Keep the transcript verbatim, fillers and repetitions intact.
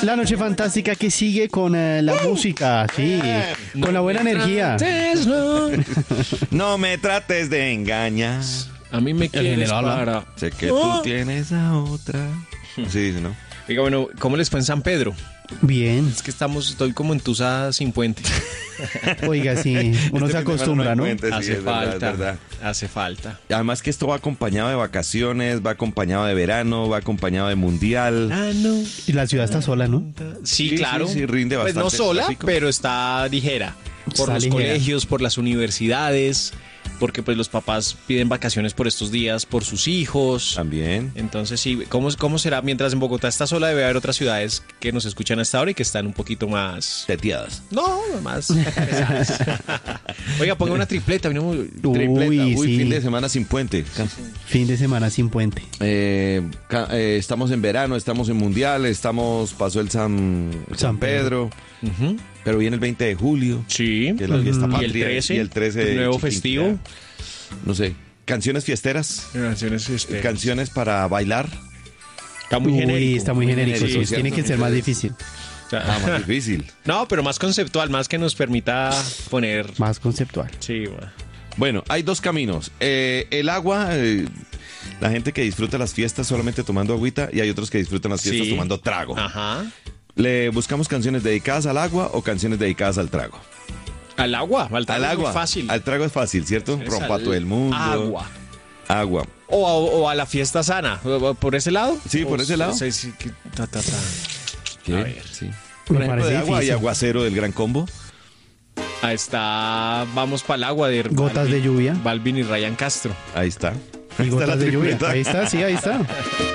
La noche fantástica que sigue con eh, la música, sí, con la buena energía. No me trates de engañar. A mí me quieres general, para... Sé que tú tienes a otra. Sí, ¿no? Oiga, bueno, ¿cómo les fue en San Pedro? Bien. Es que estamos, estoy como entusada sin puente. Oiga, sí, uno Este se fin de semana acostumbra, no ¿no? hay puente, sí, Hace es verdad, es falta, verdad. hace falta. Además que esto va acompañado de vacaciones, va acompañado de verano, va acompañado de mundial. Ah, no. Y la ciudad está sola, ¿no? Sí, Sí, claro. sí, sí, rinde Pues no bastante sola, tráfico. pero está ligera. Por Está los ligera. colegios, por las universidades, porque pues los papás piden vacaciones por estos días, por sus hijos. También. Entonces sí, ¿cómo, ¿cómo será? Mientras en Bogotá está sola, debe haber otras ciudades que nos escuchan hasta ahora y que están un poquito más... Teteadas. No, más pesadas. Oiga, ponga una tripleta. mira, muy- Tripleta. Uy, Uy, sí. fin de semana sin puente. Fin de semana sin puente. Eh, ca- eh, estamos en verano, estamos en mundial, estamos, pasó el San, San San Pedro, Ujú. pero viene el veinte de julio, Sí. que es la fiesta Y el patria, trece, y el trece el de nuevo Chiquinquirá. festivo. No sé, canciones fiesteras, Canciones, este, canciones para bailar. Está muy Uy, genérico. está muy genérico, genérico, sí, ¿cierto? tiene que ser más difícil, O sea, Ah, más difícil. no, pero más conceptual, más que nos permita poner... más conceptual. Sí, bueno. Bueno, hay dos caminos. Eh, el agua, eh, la gente que disfruta las fiestas solamente tomando agüita y hay otros que disfrutan las fiestas Sí. tomando trago. Ajá. ¿Le buscamos canciones dedicadas al agua o canciones dedicadas al trago? Al agua, al, Al es muy agua. fácil. Al trago es fácil, ¿cierto? Es Rompa al todo el mundo. Agua. Agua. O a, o a la fiesta sana. ¿Por ese lado? Sí, por O ese lado. sí, sí, que- ta, ta, ta. ¿Qué? A ver. Sí. Me Por ejemplo, parece de agua y difícil. aguacero del Gran Combo. Ahí está. Vamos para el agua de Gotas de lluvia. Balvin y Ryan Castro. Ahí está. Y Ahí está la gotas de lluvia. tripleta. Ahí está, sí, ahí está.